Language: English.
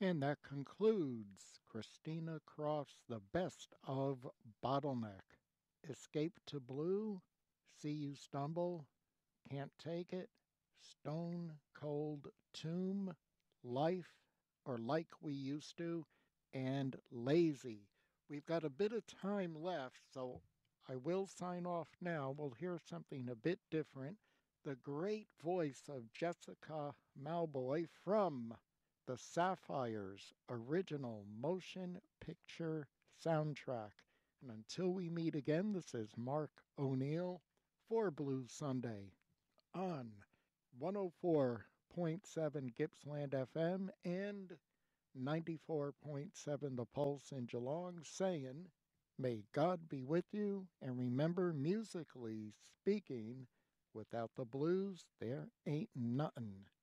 And that concludes Christina Croft's The Best of Bottleneck. Escape to Blue, See You Stumble, Can't Take It, Stone Cold Tomb, Life, or Like We Used to, and Lazy. We've got a bit of time left, so I will sign off now. We'll hear something a bit different. The great voice of Jessica Malboy from the Sapphires original motion picture soundtrack. And until we meet again, this is Mark O'Neill for Blue Sunday on 104.7 Gippsland FM and 94.7 The Pulse in Geelong, saying, may God be with you, and remember, musically speaking, without the blues, there ain't nothing.